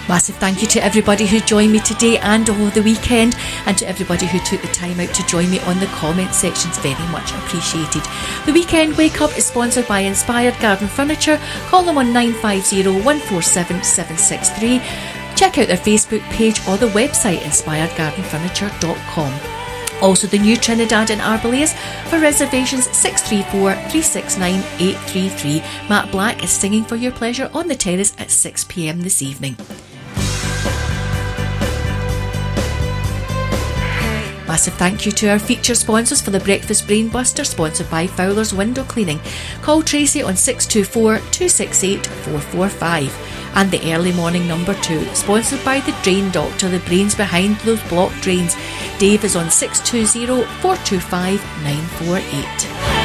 Massive thank you to everybody who joined me today and over the weekend, and to everybody who took the time out to join me on the comment sections. Very much appreciated. The Weekend Wake Up is sponsored by Inspired Garden Furniture. Call them on 950 147 763. Check out their Facebook page or the website inspiredgardenfurniture.com. Also the New Trinidad in Arboleas. For reservations 634 369 833. Matt Black is singing for your pleasure on the terrace at 6 p.m. this evening. Massive thank you to our feature sponsors for the Breakfast Brainbuster, sponsored by Fowler's Window Cleaning. Call Tracy on 624 268 445. And the Early Morning Number 2, sponsored by the Drain Doctor, the brains behind those blocked drains. Dave is on 620 425 948.